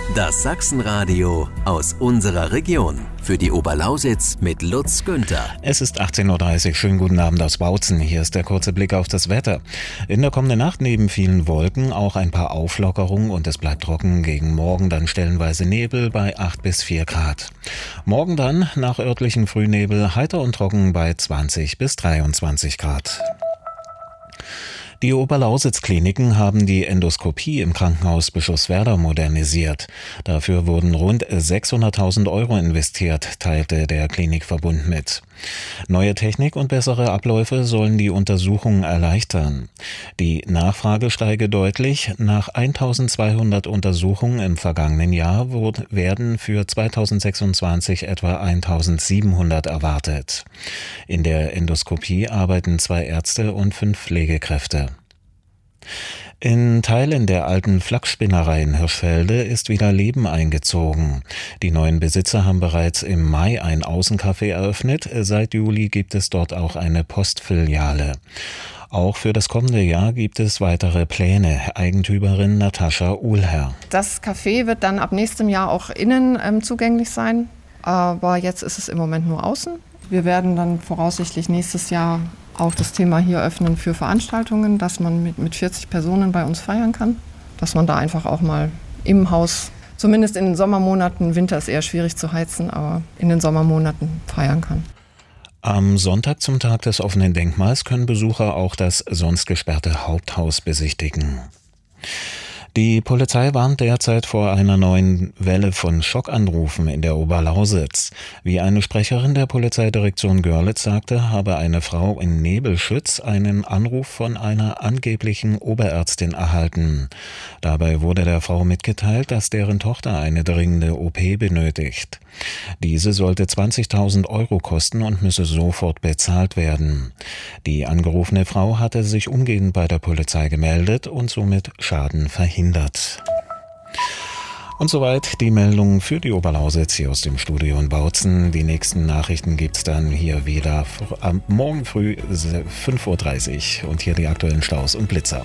Das Sachsenradio aus unserer Region. Für die Oberlausitz mit Lutz Günther. Es ist 18.30 Uhr. Schönen guten Abend aus Bautzen. Hier ist der kurze Blick auf das Wetter. In der kommenden Nacht neben vielen Wolken auch ein paar Auflockerungen und es bleibt trocken. Gegen morgen dann stellenweise Nebel bei 8 bis 4 Grad. Morgen dann nach örtlichen Frühnebel heiter und trocken bei 20 bis 23 Grad. Die Oberlausitz-Kliniken haben die Endoskopie im Krankenhaus Bischofswerda modernisiert. Dafür wurden rund 600.000 € investiert, teilte der Klinikverbund mit. Neue Technik und bessere Abläufe sollen die Untersuchungen erleichtern. Die Nachfrage steige deutlich. Nach 1.200 Untersuchungen im vergangenen Jahr werden für 2026 etwa 1.700 erwartet. In der Endoskopie arbeiten 2 Ärzte und 5 Pflegekräfte. In Teilen der alten Flachsspinnerei in Hirschfelde ist wieder Leben eingezogen. Die neuen Besitzer haben bereits im Mai ein Außencafé eröffnet. Seit Juli gibt es dort auch eine Postfiliale. Auch für das kommende Jahr gibt es weitere Pläne. Eigentümerin Natascha Uhlherr. Das Café wird dann ab nächstem Jahr auch innen zugänglich sein. Aber jetzt ist es im Moment nur außen. Wir werden dann voraussichtlich nächstes Jahr auch das Thema hier öffnen für Veranstaltungen, dass man mit 40 Personen bei uns feiern kann. Dass man da einfach auch mal im Haus, zumindest in den Sommermonaten, Winter ist eher schwierig zu heizen, aber in den Sommermonaten feiern kann. Am Sonntag zum Tag des offenen Denkmals können Besucher auch das sonst gesperrte Haupthaus besichtigen. Die Polizei warnt derzeit vor einer neuen Welle von Schockanrufen in der Oberlausitz. Wie eine Sprecherin der Polizeidirektion Görlitz sagte, habe eine Frau in Nebelschütz einen Anruf von einer angeblichen Oberärztin erhalten. Dabei wurde der Frau mitgeteilt, dass deren Tochter eine dringende OP benötigt. Diese sollte 20.000 € kosten und müsse sofort bezahlt werden. Die angerufene Frau hatte sich umgehend bei der Polizei gemeldet und somit Schaden verhindert. Und soweit die Meldung für die Oberlausitz hier aus dem Studio in Bautzen. Die nächsten Nachrichten gibt's dann hier wieder morgen früh 5.30 Uhr und hier die aktuellen Staus und Blitzer.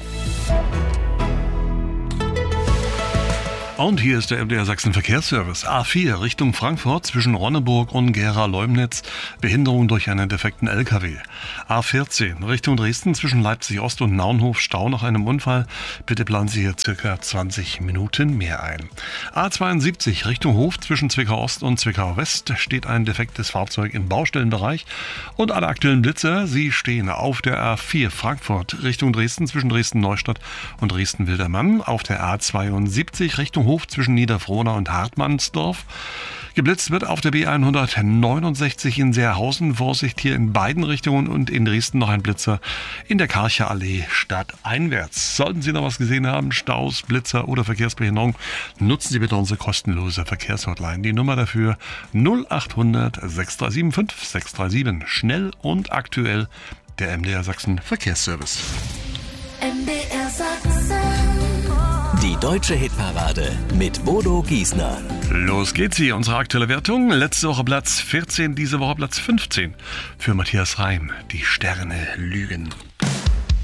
Und hier ist der MDR Sachsen Verkehrsservice. A4 Richtung Frankfurt zwischen Ronneburg und Gera-Leumnitz. Behinderung durch einen defekten LKW. A14 Richtung Dresden zwischen Leipzig Ost und Naunhof. Stau nach einem Unfall. Bitte planen Sie hier circa 20 Minuten mehr ein. A72 Richtung Hof zwischen Zwickau Ost und Zwickau West steht ein defektes Fahrzeug im Baustellenbereich. Und alle aktuellen Blitzer, sie stehen auf der A4 Frankfurt Richtung Dresden zwischen Dresden-Neustadt und Dresden-Wildermann. Auf der A72 Richtung Hof zwischen Niederfrohna und Hartmannsdorf. Geblitzt wird auf der B169 in Seerhausen. Vorsicht hier in beiden Richtungen und in Dresden noch ein Blitzer in der Karcher Allee stadteinwärts. Sollten Sie noch was gesehen haben, Staus, Blitzer oder Verkehrsbehinderung, nutzen Sie bitte unsere kostenlose Verkehrshotline. Die Nummer dafür 0800 6375 637. Schnell und aktuell der MDR Sachsen Verkehrsservice. MDR Sachsen. Die deutsche Hitparade mit Bodo Giesner. Los geht's hier, unsere aktuelle Wertung. Letzte Woche Platz 14, diese Woche Platz 15. Für Matthias Reim, die Sterne lügen.